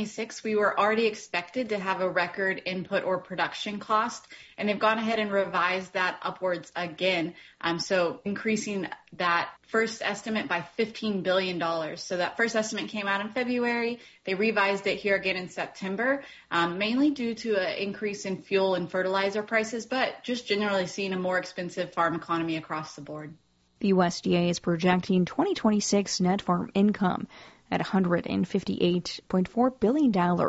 2026, we were already expected to have a record input or production cost, and they've gone ahead and revised that upwards again. So increasing that first estimate by $15 billion. So that first estimate came out in February. They revised it here again in September, mainly due to an increase in fuel and fertilizer prices, but just generally seeing a more expensive farm economy across the board. The USDA is projecting 2026 net farm income at $158.4 billion,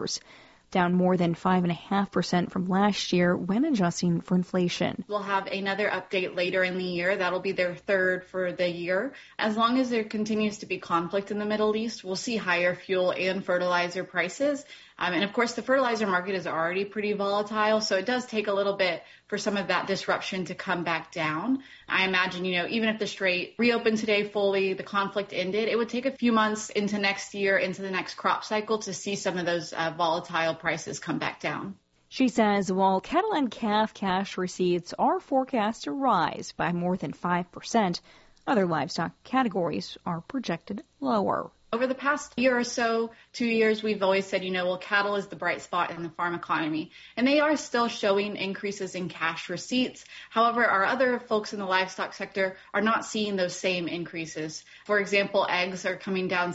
down more than 5.5% from last year when adjusting for inflation. We'll have another update later in the year. That'll be their third for the year. As long as there continues to be conflict in the Middle East, we'll see higher fuel and fertilizer prices. And of course, the fertilizer market is already pretty volatile, so it does take a little bit for some of that disruption to come back down. I imagine, even if the Strait reopened today fully, the conflict ended, it would take a few months into next year, into the next crop cycle, to see some of those volatile prices come back down. She says while cattle and calf cash receipts are forecast to rise by more than 5%, other livestock categories are projected lower. Over the past year or so, 2 years, we've always said, cattle is the bright spot in the farm economy. And they are still showing increases in cash receipts. However, our other folks in the livestock sector are not seeing those same increases. For example, eggs are coming down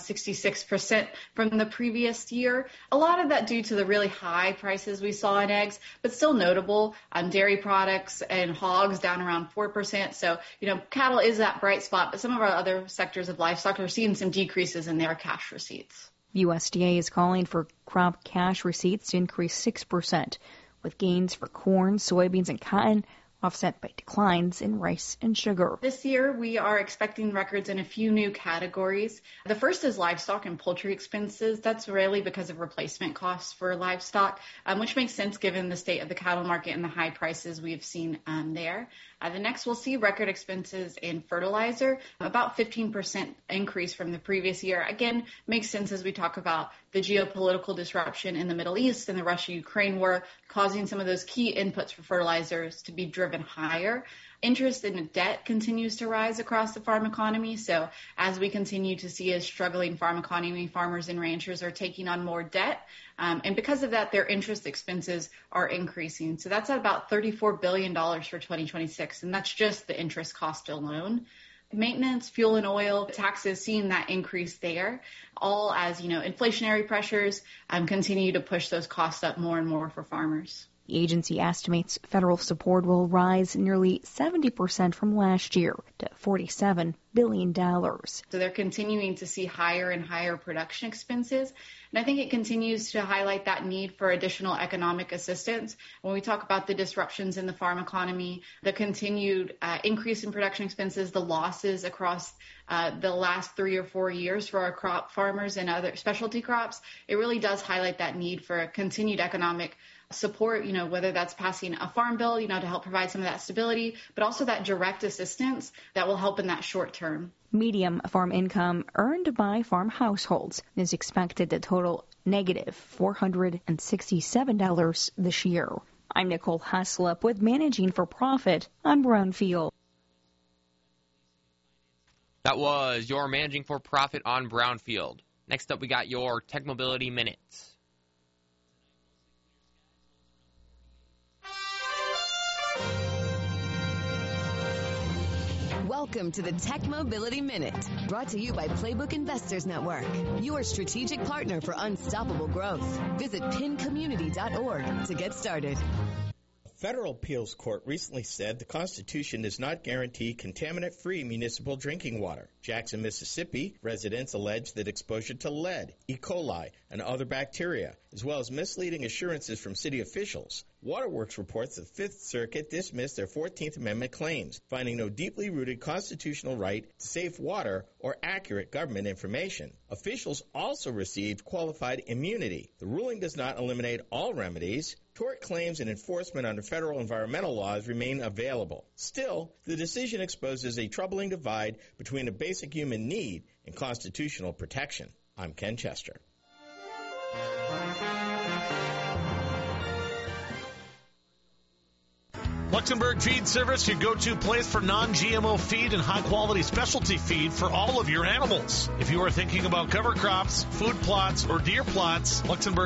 66% from the previous year. A lot of that due to the really high prices we saw in eggs, but still notable. Dairy products and hogs down around 4%. So, cattle is that bright spot, but some of our other sectors of livestock are seeing some decreases in their cash receipts. USDA is calling for crop cash receipts to increase 6%, with gains for corn, soybeans, and cotton offset by declines in rice and sugar. This year, we are expecting records in a few new categories. The first is livestock and poultry expenses. That's really because of replacement costs for livestock, which makes sense given the state of the cattle market and the high prices we've seen there. The next, we'll see record expenses in fertilizer, about 15% increase from the previous year. Again, makes sense as we talk about the geopolitical disruption in the Middle East and the Russia-Ukraine war, causing some of those key inputs for fertilizers to be driven higher. Interest in debt continues to rise across the farm economy. So as we continue to see a struggling farm economy, farmers and ranchers are taking on more debt. And because of that, their interest expenses are increasing. So that's at about $34 billion for 2026. And that's just the interest cost alone. Maintenance, fuel and oil, taxes, seeing that increase there, all as, inflationary pressures continue to push those costs up more and more for farmers. The agency estimates federal support will rise nearly 70% from last year to $47 billion. So they're continuing to see higher and higher production expenses. And I think it continues to highlight that need for additional economic assistance. When we talk about the disruptions in the farm economy, the continued increase in production expenses, the losses across the last 3 or 4 years for our crop farmers and other specialty crops, it really does highlight that need for continued economic support, whether that's passing a farm bill, to help provide some of that stability, but also that direct assistance that will help in that short term. Medium farm income earned by farm households is expected to total negative $467 this year. I'm Nicole Haslip with Managing for Profit on Brownfield. That was your Managing for Profit on Brownfield. Next up, we got your Tech Mobility Minutes. Welcome to the Tech Mobility Minute, brought to you by Playbook Investors Network, your strategic partner for unstoppable growth. Visit pincommunity.org to get started. A federal appeals court recently said the Constitution does not guarantee contaminant-free municipal drinking water. Jackson, Mississippi, residents allege that exposure to lead, E. coli, and other bacteria, as well as misleading assurances from city officials. Waterworks reports the Fifth Circuit dismissed their 14th Amendment claims, finding no deeply rooted constitutional right to safe water or accurate government information. Officials also received qualified immunity. The ruling does not eliminate all remedies. Tort claims and enforcement under federal environmental laws remain available. Still, the decision exposes a troubling divide between a basic human need and constitutional protection. I'm Ken Chester. Luxembourg Feed Service, your go-to place for non-GMO feed and high-quality specialty feed for all of your animals. If you are thinking about cover crops, food plots, or deer plots, Luxembourg